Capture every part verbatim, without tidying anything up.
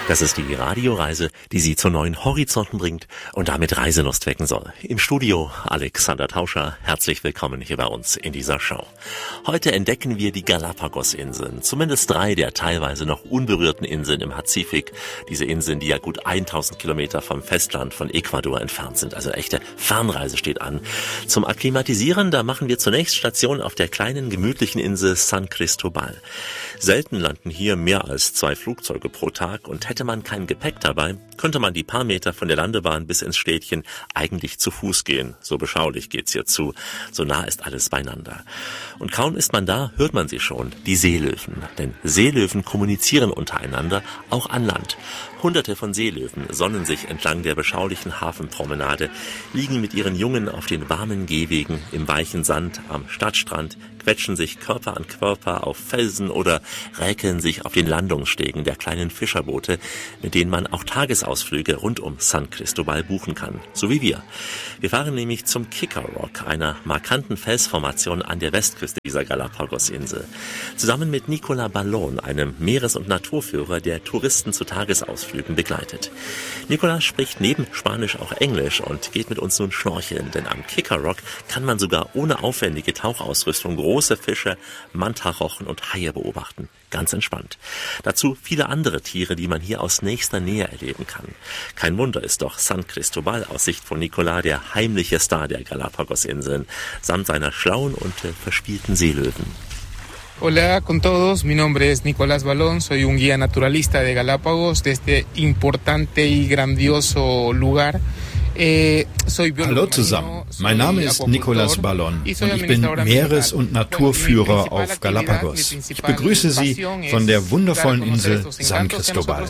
Das ist die Radioreise, die Sie zu neuen Horizonten bringt und damit Reiselust wecken soll. Im Studio Alexander Tauscher, herzlich willkommen hier bei uns in dieser Show. Heute entdecken wir die Galapagos-Inseln, zumindest drei der teilweise noch unberührten Inseln im Pazifik. Diese Inseln, die ja gut tausend Kilometer vom Festland von Ecuador entfernt sind, also echte Fernreise steht an. Zum Akklimatisieren, da machen wir zunächst Station auf der kleinen, gemütlichen Insel San Cristobal. Selten landen hier mehr als zwei Flugzeuge pro Tag und hätte man kein Gepäck dabei, könnte man die paar Meter von der Landebahn bis ins Städtchen eigentlich zu Fuß gehen. So beschaulich geht's hier zu. So nah ist alles beieinander. Und kaum ist man da, hört man sie schon, die Seelöwen. Denn Seelöwen kommunizieren untereinander, auch an Land. Hunderte von Seelöwen sonnen sich entlang der beschaulichen Hafenpromenade, liegen mit ihren Jungen auf den warmen Gehwegen im weichen Sand am Stadtstrand, quetschen sich Körper an Körper auf Felsen oder räkeln sich auf den Landungsstegen der kleinen Fischerboote, mit denen man auch Tagesausflüge rund um San Cristobal buchen kann, so wie wir. Wir fahren nämlich zum Kicker Rock, einer markanten Felsformation an der Westküste dieser Galapagos-Insel. Zusammen mit Nicolas Ballon, einem Meeres- und Naturführer, der Touristen zu Tagesausflügen begleitet. Nicolas spricht neben Spanisch auch Englisch und geht mit uns nun schnorcheln, denn am Kicker Rock kann man sogar ohne aufwendige Tauchausrüstung große Fische, Mantarochen und Haie beobachten. Ganz entspannt. Dazu viele andere Tiere, die man hier aus nächster Nähe erleben kann. Kein Wunder ist doch San Cristobal aus Sicht von Nicolas der heimliche Star der Galapagos-Inseln, samt seiner schlauen und äh, verspielten Seelöwen. Hola con todos, mi nombre es Nicolás Balón, soy un guía naturalista de Galápagos, de este importante y grandioso lugar. Hallo zusammen, mein Name ist Nicolas Ballon und ich bin Meeres- und Naturführer auf Galapagos. Ich begrüße Sie von der wundervollen Insel San Cristobal.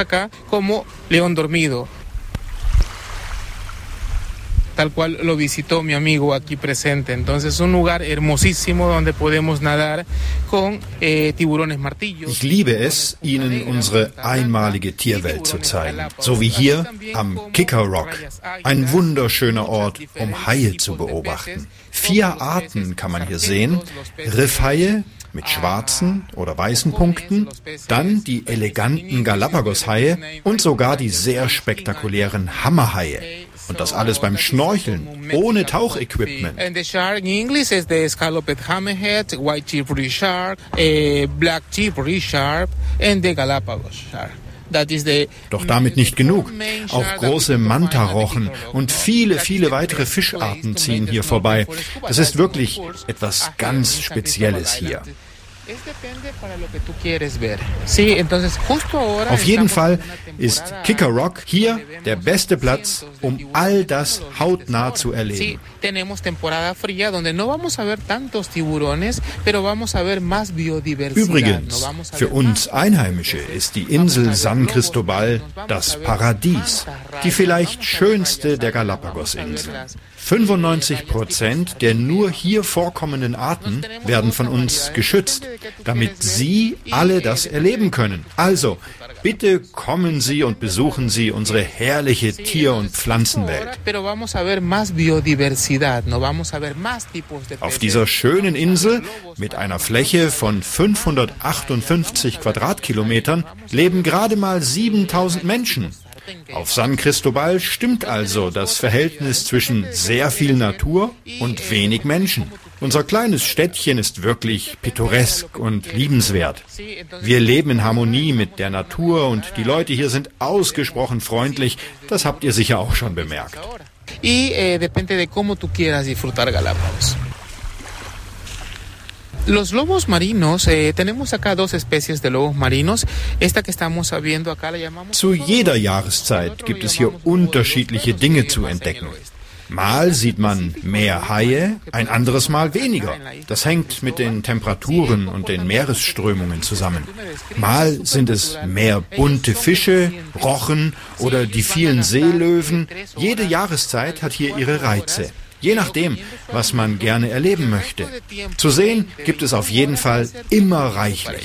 Tal cual lo visitó mi amigo aquí presente. Entonces, un lugar hermosísimo donde podemos nadar con eh, tiburones martillos. Ich liebe es, Ihnen unsere einmalige Tierwelt zu zeigen. So wie hier am Kicker Rock. Ein wunderschöner Ort, um Haie zu beobachten. Vier Arten kann man hier sehen. Riffhaie mit schwarzen oder weißen Punkten, dann die eleganten Galapagos-Haie und sogar die sehr spektakulären Hammerhaie. Und das alles beim Schnorcheln, ohne Tauchequipment. And the shark in English is the scalloped hammerhead, white chicory shark, a black chicory shark and the Galapagos shark. Doch damit nicht genug. Auch große Mantarochen und viele, viele weitere Fischarten ziehen hier vorbei. Es ist wirklich etwas ganz Spezielles hier. Auf jeden Fall ist Kicker Rock hier der beste Platz, um all das hautnah zu erleben. Übrigens, für uns Einheimische ist die Insel San Cristobal das Paradies, die vielleicht schönste der Galapagos-Inseln. fünfundneunzig Prozent der nur hier vorkommenden Arten werden von uns geschützt, damit Sie alle das erleben können. Also, bitte kommen Sie und besuchen Sie unsere herrliche Tier- und Pflanzenwelt. Auf dieser schönen Insel mit einer Fläche von fünfhundertachtundfünfzig Quadratkilometern leben gerade mal siebentausend Menschen. Auf San Cristobal stimmt also das Verhältnis zwischen sehr viel Natur und wenig Menschen. Unser kleines Städtchen ist wirklich pittoresk und liebenswert. Wir leben in Harmonie mit der Natur und die Leute hier sind ausgesprochen freundlich. Das habt ihr sicher auch schon bemerkt. Y eh, depende de cómo tú quieras disfrutar Galápagos. Los lobos marinos, eh, tenemos acá dos especies de lobos marinos. Esta que estamos viendo acá la llamamos... Zu jeder Jahreszeit gibt es hier unterschiedliche Dinge zu entdecken. Mal sieht man mehr Haie, ein anderes Mal weniger. Das hängt mit den Temperaturen und den Meeresströmungen zusammen. Mal sind es mehr bunte Fische, Rochen oder die vielen Seelöwen. Jede Jahreszeit hat hier ihre Reize. Je nachdem, was man gerne erleben möchte. Zu sehen gibt es auf jeden Fall immer reichlich.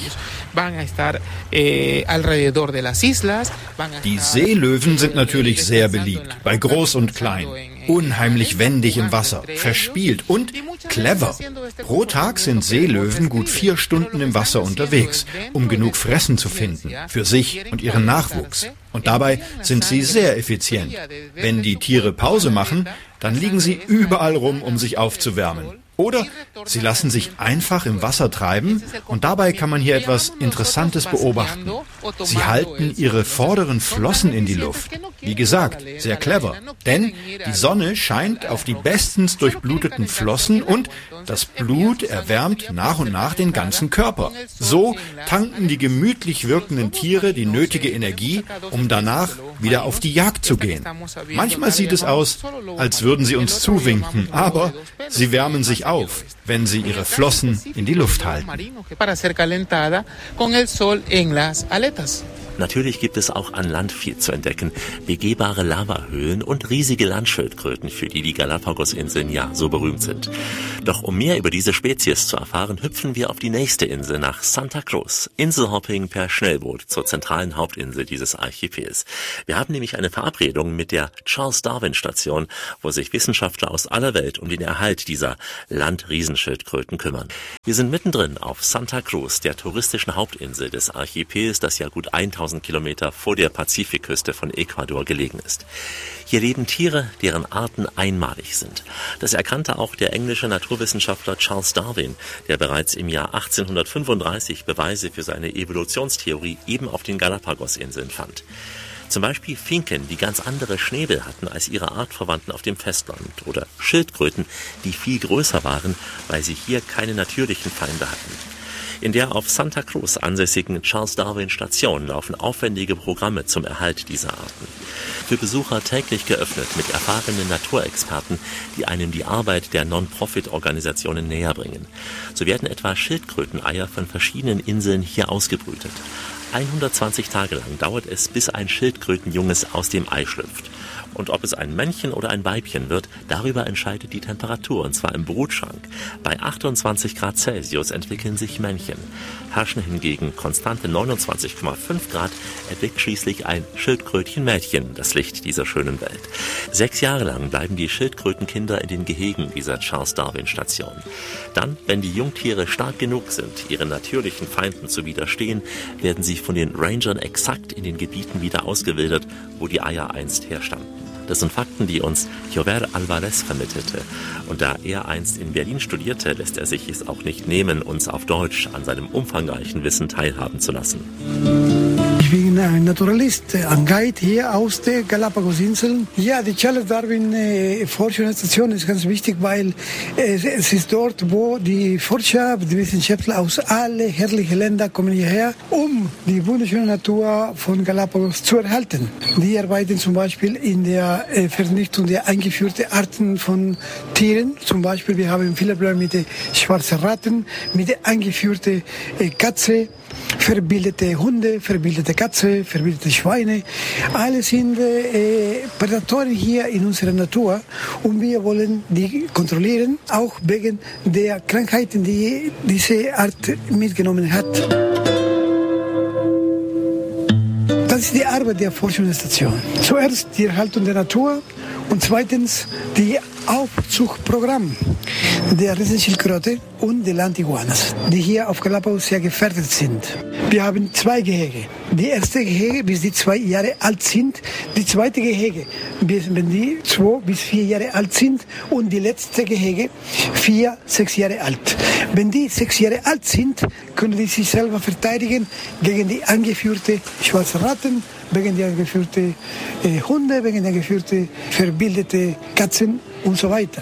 Die Seelöwen sind natürlich sehr beliebt, bei Groß und Klein. unheimlich wendig im Wasser, verspielt und clever. Pro Tag sind Seelöwen gut vier Stunden im Wasser unterwegs, um genug Fressen zu finden, für sich und ihren Nachwuchs. Und dabei sind sie sehr effizient. Wenn die Tiere Pause machen, dann liegen sie überall rum, um sich aufzuwärmen. Oder sie lassen sich einfach im Wasser treiben und dabei kann man hier etwas Interessantes beobachten. Sie halten ihre vorderen Flossen in die Luft. Wie gesagt, sehr clever, denn die Sonne scheint auf die bestens durchbluteten Flossen und das Blut erwärmt nach und nach den ganzen Körper. So tanken die gemütlich wirkenden Tiere die nötige Energie, um danach wieder auf die Jagd zu gehen. Manchmal sieht es aus, als würden sie uns zuwinken, aber sie wärmen sich auf, wenn sie ihre Flossen in die Luft halten. Natürlich gibt es auch an Land viel zu entdecken. Begehbare Lavahöhlen und riesige Landschildkröten, für die die Galapagos-Inseln ja so berühmt sind. Doch um mehr über diese Spezies zu erfahren, hüpfen wir auf die nächste Insel nach Santa Cruz. Inselhopping per Schnellboot zur zentralen Hauptinsel dieses Archipels. Wir haben nämlich eine Verabredung mit der Charles Darwin Station, wo sich Wissenschaftler aus aller Welt um den Erhalt dieser Landriesenschildkröten kümmern. Wir sind mittendrin auf Santa Cruz, der touristischen Hauptinsel des Archipels, das ja gut tausend Kilometer vor der Pazifikküste von Ecuador gelegen ist. Hier leben Tiere, deren Arten einmalig sind. Das erkannte auch der englische Naturwissenschaftler Charles Darwin, der bereits im Jahr achtzehnhundertfünfunddreißig Beweise für seine Evolutionstheorie eben auf den Galapagos-Inseln fand. Zum Beispiel Finken, die ganz andere Schnäbel hatten als ihre Artverwandten auf dem Festland, oder Schildkröten, die viel größer waren, weil sie hier keine natürlichen Feinde hatten. In der auf Santa Cruz ansässigen Charles Darwin Station laufen aufwendige Programme zum Erhalt dieser Arten. Für Besucher täglich geöffnet mit erfahrenen Naturexperten, die einem die Arbeit der Non-Profit-Organisationen näher bringen. So werden etwa Schildkröteneier von verschiedenen Inseln hier ausgebrütet. hundertzwanzig Tage lang dauert es, bis ein Schildkrötenjunges aus dem Ei schlüpft. Und ob es ein Männchen oder ein Weibchen wird, darüber entscheidet die Temperatur, und zwar im Brutschrank. Bei achtundzwanzig Grad Celsius entwickeln sich Männchen. Herrschen hingegen konstante neunundzwanzig Komma fünf Grad, erblickt schließlich ein Schildkrötchenmädchen das Licht dieser schönen Welt. Sechs Jahre lang bleiben die Schildkrötenkinder in den Gehegen dieser Charles Darwin Station. Dann, wenn die Jungtiere stark genug sind, ihren natürlichen Feinden zu widerstehen, werden sie von den Rangern exakt in den Gebieten wieder ausgewildert, wo die Eier einst herstammten. Das sind Fakten, die uns Jover Alvarez vermittelte. Und da er einst in Berlin studierte, lässt er sich es auch nicht nehmen, uns auf Deutsch an seinem umfangreichen Wissen teilhaben zu lassen. Ich bin ein Naturalist, ein Guide hier aus den Galapagos-Inseln. Ja, die Charles Darwin äh, Forschungsstation ist ganz wichtig, weil äh, es ist dort, wo die Forscher, die Wissenschaftler aus allen herrlichen Ländern kommen hierher, um die wunderschöne Natur von Galapagos zu erhalten. Die arbeiten zum Beispiel in der äh, Vernichtung der eingeführten Arten von Tieren. Zum Beispiel, wir haben viele Probleme mit den schwarzen Ratten, mit der eingeführten äh, Katze, verbildete Hunde, verbildete Katze, verbildete Schweine. Alle sind äh, Prädatoren hier in unserer Natur und wir wollen die kontrollieren, auch wegen der Krankheiten, die diese Art mitgenommen hat. Das ist die Arbeit der Forschungsstation. Zuerst die Erhaltung der Natur und zweitens die Aufzuchtprogramm der Riesenschildkröte und der Landiguanas, die hier auf Galapagos sehr gefährdet sind. Wir haben zwei Gehege. Die erste Gehege, bis die zwei Jahre alt sind. Die zweite Gehege, bis wenn die zwei bis vier Jahre alt sind. Und die letzte Gehege, vier, sechs Jahre alt. Wenn die sechs Jahre alt sind, können die sich selber verteidigen gegen die angeführten schwarzen Ratten, wegen der angeführten äh, Hunde, wegen der angeführten verbildeten Katzen und so weiter.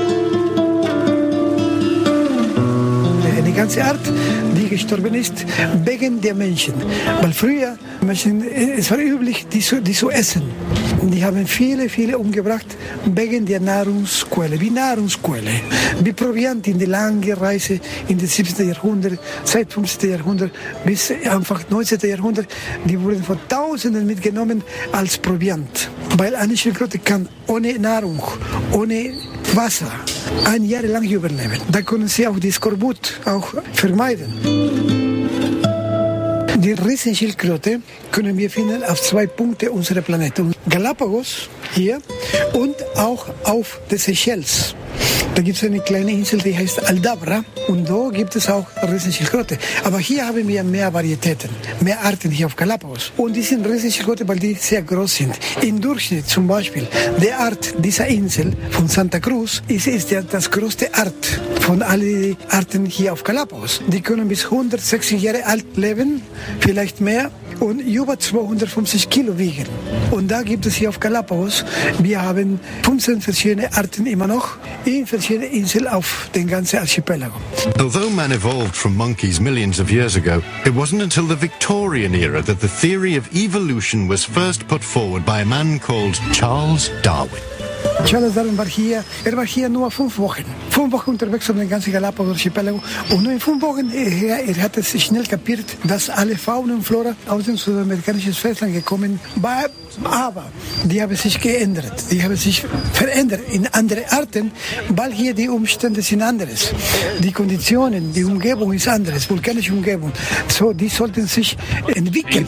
Eine ganze Art, die gestorben ist wegen der Menschen. Weil früher, Menschen, es war üblich, die zu, die zu essen. Und die haben viele, viele umgebracht wegen der Nahrungsquelle, wie Nahrungsquelle. Wie Proviant in der langen Reise in den siebzehnten Jahrhundert, seit fünfzehnten Jahrhundert bis Anfang neunzehnten Jahrhundert, die wurden von Tausenden mitgenommen als Proviant. Weil eine Schildkröte kann ohne Nahrung, ohne Wasser ein Jahr lang überleben. Da können sie auch die Skorbut auch vermeiden. Die Die Riesenschildkröte können wir finden auf zwei Punkte unserer Planeten. Galapagos hier und auch auf den Seychelles. Da gibt es eine kleine Insel, die heißt Aldabra und da gibt es auch Riesenschildkröte. Aber hier haben wir mehr Varietäten, mehr Arten hier auf Galapagos. Und die sind Riesenschildkröte, weil die sehr groß sind. Im Durchschnitt zum Beispiel, der Art dieser Insel von Santa Cruz ist, ist der, das größte Art von allen Arten hier auf Galapagos. Die können bis hundertsechzig Jahre alt leben, vielleicht mehr, und über zweihundertfünfzig Kilo wiegen. Und da gibt es hier auf Galapagos, wir haben fünfzehn verschiedene Arten immer noch in verschiedenen Inseln auf den ganzen Archipelago. Although man evolved from monkeys millions of years ago, it wasn't until the Victorian era that the theory of evolution was first put forward by a man called Charles Darwin. Charles Darwin war hier, er war hier nur fünf Wochen. Fünf Wochen unterwegs um den ganzen Galapagos-Archipelago. Und nur in fünf Wochen, er, er hat es schnell kapiert, dass alle Fauna und Flora aus dem südamerikanischen Festland gekommen war. Aber die haben sich geändert, die haben sich verändert in andere Arten, weil hier die Umstände sind anderes. Die Konditionen, die Umgebung ist anderes, vulkanische Umgebung. So, die sollten sich entwickeln